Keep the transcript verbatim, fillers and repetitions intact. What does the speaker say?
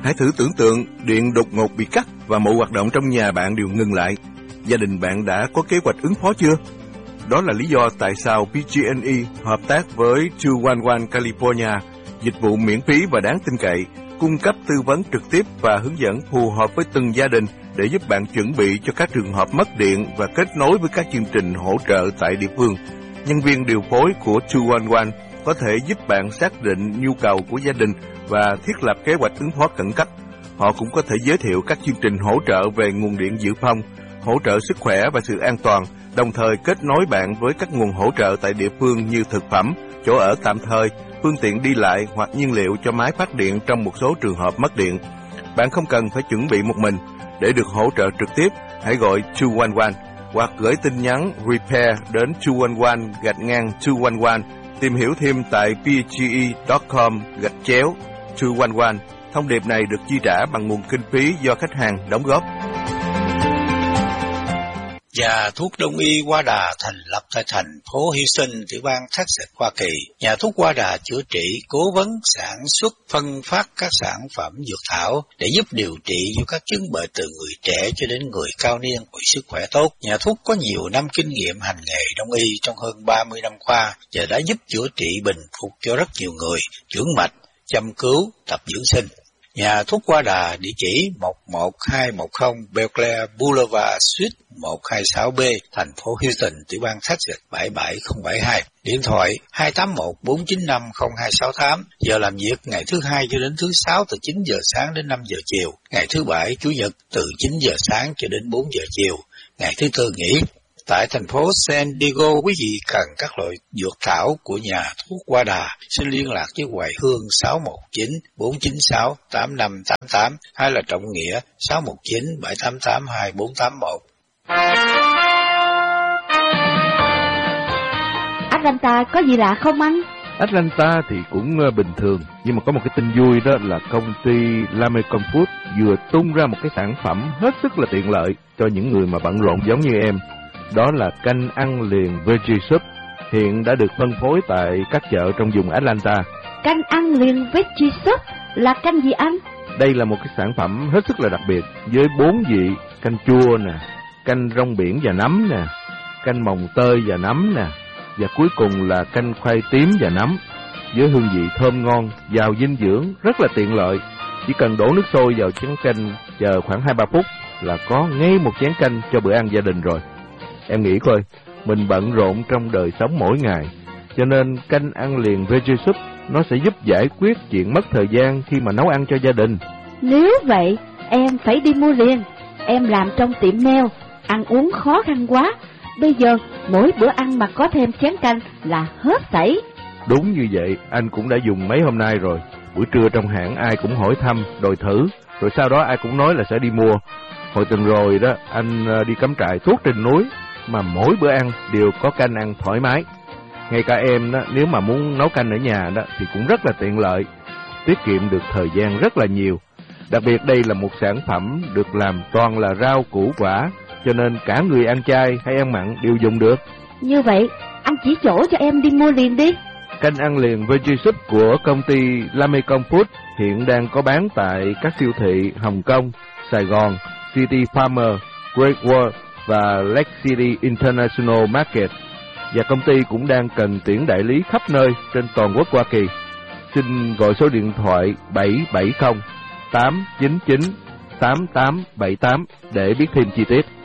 Hãy thử tưởng tượng điện đột ngột bị cắt và mọi hoạt động trong nhà bạn đều ngừng lại. Gia đình bạn đã có kế hoạch ứng phó chưa? Đó là lý do tại sao pê giê and e hợp tác với hai một một California, dịch vụ miễn phí và đáng tin cậy, cung cấp tư vấn trực tiếp và hướng dẫn phù hợp với từng gia đình để giúp bạn chuẩn bị cho các trường hợp mất điện và kết nối với các chương trình hỗ trợ tại địa phương. Nhân viên điều phối của hai một một có thể giúp bạn xác định nhu cầu của gia đình và thiết lập kế hoạch ứng phó khẩn cấp. Họ cũng có thể giới thiệu các chương trình hỗ trợ về nguồn điện dự phòng, hỗ trợ sức khỏe và sự an toàn, đồng thời kết nối bạn với các nguồn hỗ trợ tại địa phương như thực phẩm, chỗ ở tạm thời, phương tiện đi lại hoặc nhiên liệu cho máy phát điện trong một số trường hợp mất điện. Bạn không cần phải chuẩn bị một mình. Để được hỗ trợ trực tiếp, hãy gọi hai một một hoặc gửi tin nhắn repair đến hai một một gạch ngang hai một một. Tìm hiểu thêm tại p g e chấm com gạch chéo hai một một. Thông điệp này được chi trả bằng nguồn kinh phí do khách hàng đóng góp. Nhà thuốc Đông y Hoa Đà thành lập tại thành phố Houston, tiểu bang Texas, Hoa Kỳ. Nhà thuốc Hoa Đà chữa trị, cố vấn, sản xuất, phân phát các sản phẩm dược thảo để giúp điều trị cho các chứng bệnh từ người trẻ cho đến người cao niên với sức khỏe tốt. Nhà thuốc có nhiều năm kinh nghiệm hành nghề Đông y trong hơn ba mươi năm qua và đã giúp chữa trị bình phục cho rất nhiều người, chữa mạch, chăm cứu, tập dưỡng sinh. Nhà thuốc Hoa Đà địa chỉ một một hai một không Belclair Boulevard Suite một hai sáu B, thành phố Houston, tiểu bang Texas bảy bảy không bảy hai. Điện thoại hai tám một bốn chín năm không hai sáu tám. Giờ làm việc ngày thứ hai cho đến thứ sáu từ chín giờ sáng đến năm giờ chiều. Ngày thứ bảy, chủ nhật từ chín giờ sáng cho đến bốn giờ chiều. Ngày thứ tư nghỉ. Tại thành phố San Diego, quý vị cần các loại dược thảo của nhà thuốc Hoa Đà, xin liên lạc với Hoài Hương sáu một chín bốn chín sáu tám năm tám tám hay là Trọng Nghĩa sáu một chín bảy tám tám hai bốn tám một. Atlanta có gì lạ không anh? Atlanta thì cũng bình thường, nhưng mà có một cái tin vui, đó là công ty Lamecom Food vừa tung ra một cái sản phẩm hết sức là tiện lợi cho những người mà bận rộn giống như em. Đó là canh ăn liền Veggie Soup, hiện đã được phân phối tại các chợ trong vùng Atlanta. Canh ăn liền Veggie Soup là canh gì anh? Đây là một cái sản phẩm hết sức là đặc biệt, với bốn vị: canh chua nè, canh rong biển và nấm nè, canh mồng tơi và nấm nè, và cuối cùng là canh khoai tím và nấm, với hương vị thơm ngon, giàu dinh dưỡng, rất là tiện lợi. Chỉ cần đổ nước sôi vào chén canh, chờ khoảng hai ba phút là có ngay một chén canh cho bữa ăn gia đình rồi. Em nghĩ coi, mình bận rộn trong đời sống mỗi ngày, cho nên canh ăn liền Veggie Soup nó sẽ giúp giải quyết chuyện mất thời gian khi mà nấu ăn cho gia đình. Nếu vậy, em phải đi mua liền. Em làm trong tiệm nail, ăn uống khó khăn quá. Bây giờ, mỗi bữa ăn mà có thêm chén canh là hết sảy. Đúng như vậy, anh cũng đã dùng mấy hôm nay rồi. Buổi trưa trong hãng ai cũng hỏi thăm, đòi thử, rồi sau đó ai cũng nói là sẽ đi mua. Hồi tuần rồi đó, anh đi cắm trại tuốt trên núi, mà mỗi bữa ăn đều có canh ăn thoải mái. Ngay cả em đó, nếu mà muốn nấu canh ở nhà đó thì cũng rất là tiện lợi, tiết kiệm được thời gian rất là nhiều. Đặc biệt đây là một sản phẩm được làm toàn là rau củ quả, cho nên cả người ăn chay hay ăn mặn đều dùng được. Như vậy, anh chỉ chỗ cho em đi mua liền đi. Canh ăn liền Veggie Soup của công ty Lamecom Food hiện đang có bán tại các siêu thị Hồng Kông, Sài Gòn, City Farmer, Great Wall và Lake City International Market, và công ty cũng đang cần tuyển đại lý khắp nơi trên toàn quốc Hoa Kỳ. Xin gọi số điện thoại bảy bảy không tám chín chín tám tám bảy tám để biết thêm chi tiết.